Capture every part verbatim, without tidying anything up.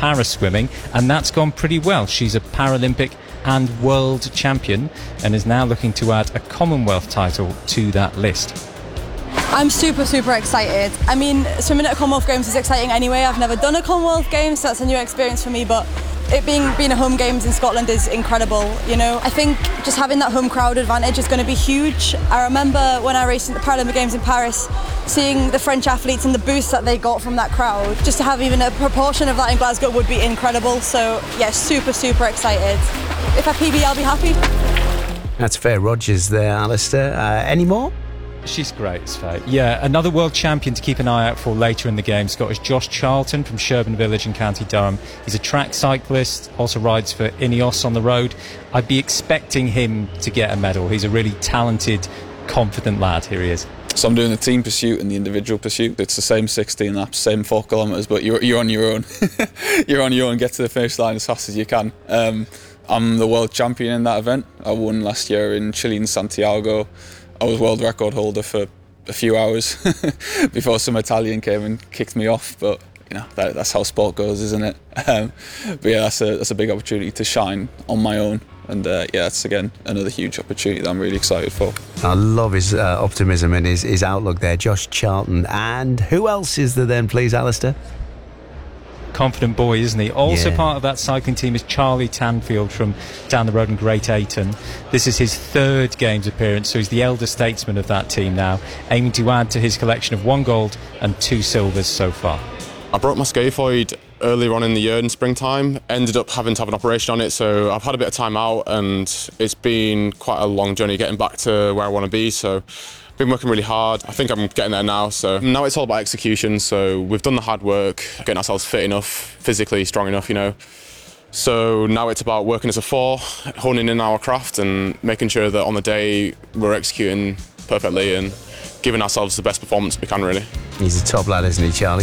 para swimming, and that's gone pretty well. She's a Paralympic and world champion and is now looking to add a Commonwealth title to that list. I'm super, super excited. I mean, swimming at a Commonwealth Games is exciting anyway. I've never done a Commonwealth Games, so that's a new experience for me, but it being being a home games in Scotland is incredible, you know. I think just having that home crowd advantage is going to be huge. I remember when I raced at the Paralympic Games in Paris, seeing the French athletes and the boost that they got from that crowd. Just to have even a proportion of that in Glasgow would be incredible. So yeah, super, super excited. If I P B, I'll be happy. That's Faye Rogers there, Alistair. Uh, any more? She's great, it's Faye. Yeah, another world champion to keep an eye out for later in the game, Scottish Josh Charlton from Sherburn Village in County Durham. He's a track cyclist, also rides for Ineos on the road. I'd be expecting him to get a medal. He's a really talented, confident lad. Here he is. So I'm doing the team pursuit and the individual pursuit. It's the same sixteen laps, same four kilometres, but you're, you're on your own. You're on your own, get to the finish line as fast as you can. Um, I'm the world champion in that event. I won last year in Chile and Santiago. I was world record holder for a few hours before some Italian came and kicked me off, but you know that, that's how sport goes, isn't it? Um, but yeah, that's a that's a big opportunity to shine on my own, and uh, yeah, it's again another huge opportunity that I'm really excited for. I love his uh, optimism and his, his outlook there, Josh Charlton. And who else is there then, please, Alistair? Confident boy, isn't he? Also Yeah. part of that cycling team is Charlie Tanfield from down the road in Great Ayton. This is his third Games appearance, so he's the elder statesman of that team now, aiming to add to his collection of one gold and two silvers so far. I broke my scaphoid earlier on in the year in springtime, ended up having to have an operation on it, so I've had a bit of time out and it's been quite a long journey getting back to where I want to be, so been working really hard. I think I'm getting there now, so now it's all about execution. So we've done the hard work, getting ourselves fit enough, physically strong enough, you know. So now it's about working as a four, honing in our craft and making sure that on the day we're executing perfectly and giving ourselves the best performance we can, really. He's a top lad, isn't he, Charlie?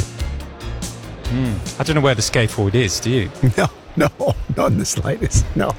Mm. I don't know where the scaphoid is, do you? No, no, not in the slightest, no.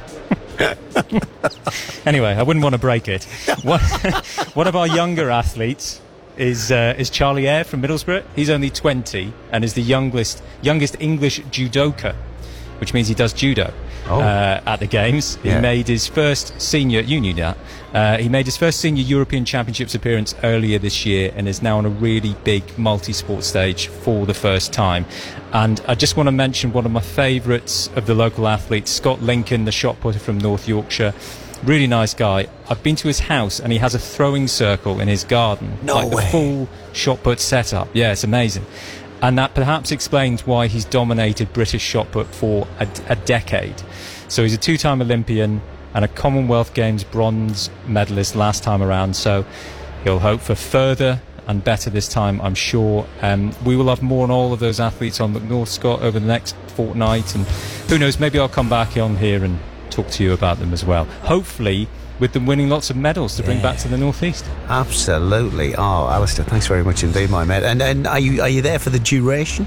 Anyway, I wouldn't want to break it. One, one of our younger athletes is uh, is Charlie Eyre from Middlesbrough. He's only twenty and is the youngest youngest English judoka, which means he does judo oh. uh, at the Games. Yeah. He made his first senior, you knew that, uh, he made his first senior European Championships appearance earlier this year and is now on a really big multi-sport stage for the first time. And I just want to mention one of my favourites of the local athletes, Scott Lincoln, the shot putter from North Yorkshire. Really nice guy. I've been to his house and he has a throwing circle in his garden. No like way. the full shot put setup. Yeah, it's amazing. And that perhaps explains why he's dominated British shot put for a, a decade. So he's a two-time Olympian and a Commonwealth Games bronze medalist last time around. So he'll hope for further and better this time, I'm sure. Um, we will have more on all of those athletes on the North Scott over the next fortnight. And who knows, maybe I'll come back on here and talk to you about them as well. Hopefully with them winning lots of medals to bring Yeah. back to the Northeast. Absolutely. Oh, Alistair, thanks very much indeed, my mate. And, and are you are you there for the duration?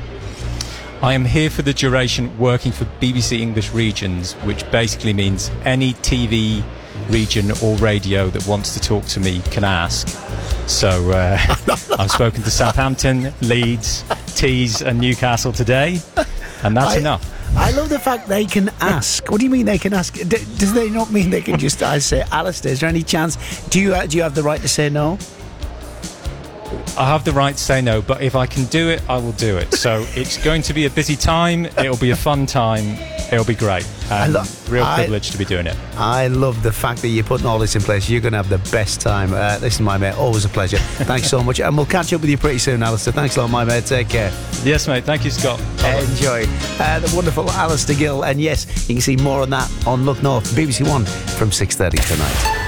I am here for the duration working for B B C English Regions, which basically means any T V region or radio that wants to talk to me can ask. So uh, I've spoken to Southampton, Leeds, Tees and Newcastle today, and that's I, enough. I love the fact they can ask. What do you mean they can ask? D- does they not mean they can just I say, Alistair, is there any chance? Do you uh, do you have the right to say no? I have the right to say no, but if I can do it, I will do it. So it's going to be a busy time. It'll be a fun time. It'll be great. Um, lo- real I- privilege to be doing it. I love the fact that you're putting all this in place. You're going to have the best time. Uh, listen, my mate, always a pleasure. Thanks so much. And we'll catch up with you pretty soon, Alistair. Thanks a lot, my mate. Take care. Yes, mate. Thank you, Scott. Enjoy. Uh, the wonderful Alistair Gill. And yes, you can see more on that on Look North, B B C One from six thirty tonight.